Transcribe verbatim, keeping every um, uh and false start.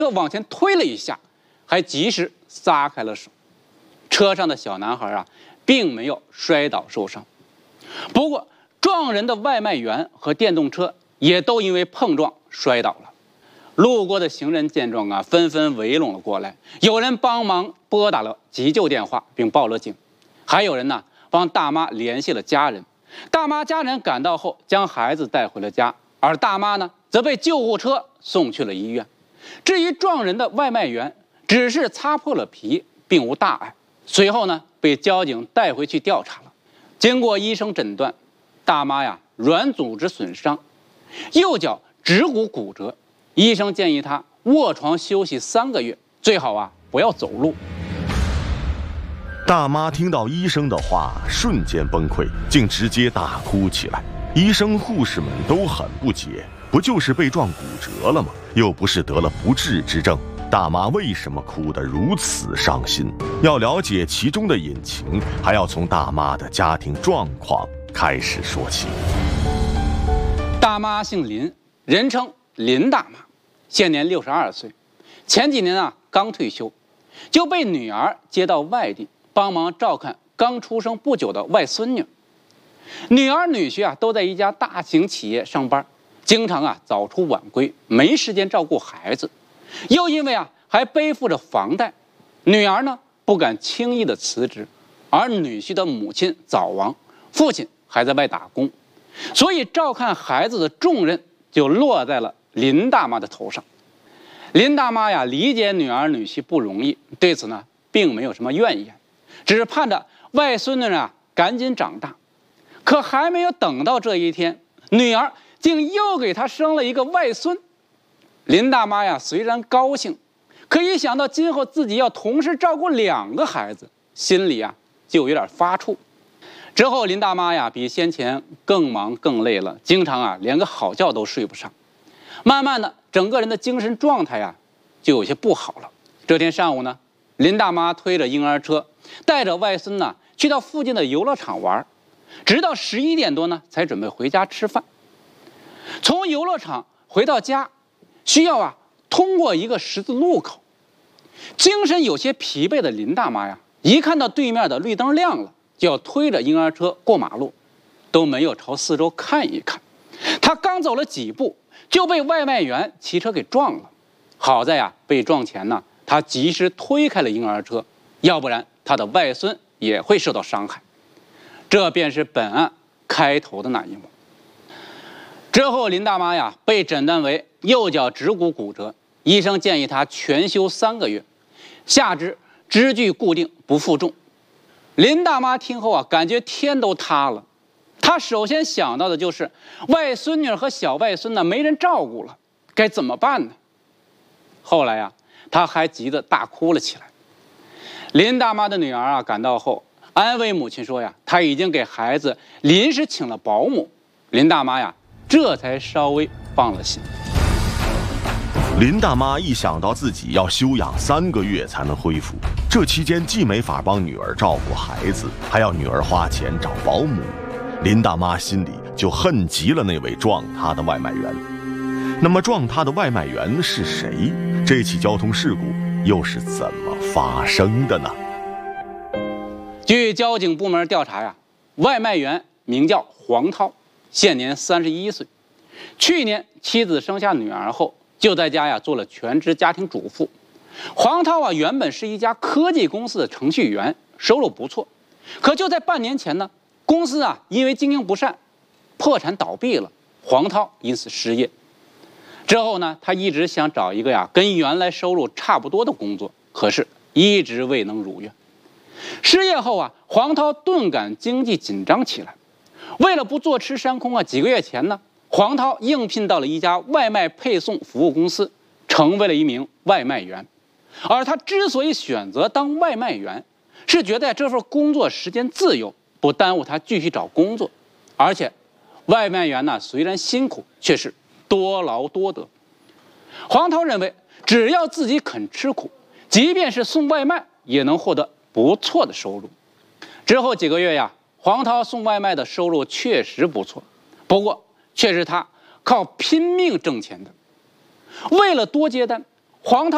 往前推了一下，还及时撒开了手。车上的小男孩啊，并没有摔倒受伤。不过，撞人的外卖员和电动车也都因为碰撞摔倒了。路过的行人见状啊，纷纷围拢了过来，有人帮忙拨打了急救电话并报了警，还有人呢帮大妈联系了家人。大妈家人赶到后，将孩子带回了家，而大妈呢，则被救护车送去了医院。至于撞人的外卖员，只是擦破了皮，并无大碍。随后呢，被交警带回去调查了。经过医生诊断，大妈呀软组织损伤，右脚指骨骨折。医生建议她卧床休息三个月，最好啊不要走路。 大妈听到医生的话，瞬间崩溃，竟直接大哭起来。医生护士们都很不解，不就是被撞骨折了吗？又不是得了不治之症，大妈为什么哭得如此伤心？要了解其中的隐情，还要从大妈的家庭状况开始说起。 大妈姓林，人称林大妈，现年六十二岁。前几年啊刚退休，就被女儿接到外地帮忙照看刚出生不久的外孙女。女儿女婿啊都在一家大型企业上班，经常啊早出晚归，没时间照顾孩子。又因为啊还背负着房贷，女儿呢不敢轻易的辞职，而女婿的母亲早亡，父亲还在外打工，所以照看孩子的重任就落在了林大妈的头上。林大妈呀理解女儿女婿不容易，对此呢并没有什么怨言，只是盼着外孙女啊赶紧长大。可还没有等到这一天，女儿竟又给她生了一个外孙。林大妈呀虽然高兴，可一想到今后自己要同时照顾两个孩子，心里啊就有点发怵。之后林大妈呀比先前更忙更累了，经常啊连个好觉都睡不上。慢慢的，整个人的精神状态呀就有些不好了。这天上午呢，林大妈推着婴儿车，带着外孙呢去到附近的游乐场玩，直到十一点多呢才准备回家吃饭。从游乐场回到家，需要啊通过一个十字路口。精神有些疲惫的林大妈呀，一看到对面的绿灯亮了，就要推着婴儿车过马路，都没有朝四周看一看。她刚走了几步，就被外卖员骑车给撞了。好在呀，被撞前呢，她及时推开了婴儿车，要不然她的外孙也会受到伤害。这便是本案开头的那一幕。之后，林大妈呀被诊断为右脚指骨骨折，医生建议她全休三个月，下肢支距固定，不负重。林大妈听后啊，感觉天都塌了。她首先想到的就是外孙女和小外孙呢没人照顾了，该怎么办呢？后来呀，她还急得大哭了起来。林大妈的女儿啊赶到后，安慰母亲说呀，她已经给孩子临时请了保姆。林大妈呀这才稍微放了心。 林大妈一想到自己要休养三个月才能恢复，这期间既没法帮女儿照顾孩子，还要女儿花钱找保姆，林大妈心里就恨极了那位撞她的外卖员。那么撞她的外卖员是谁？这起交通事故又是怎么发生的呢？ 据交警部门调查呀，外卖员名叫黄涛，现年三十一岁。去年妻子生下女儿后，就在家呀做了全职家庭主妇。黄涛啊原本是一家科技公司的程序员，收入不错。可就在半年前呢，公司啊因为经营不善，破产倒闭了，黄涛因此失业。之后呢，他一直想找一个呀跟原来收入差不多的工作，可是一直未能如愿。失业后啊，黄涛顿感经济紧张起来。为了不坐吃山空啊，几个月前呢，黄涛应聘到了一家外卖配送服务公司，成为了一名外卖员。而他之所以选择当外卖员，是觉得这份工作时间自由，不耽误他继续找工作。而且，外卖员呢虽然辛苦，却是多劳多得。黄涛认为，只要自己肯吃苦，即便是送外卖，也能获得不错的收入。之后几个月呀，黄涛送外卖的收入确实不错，不过却是他靠拼命挣钱的。为了多接单，黄涛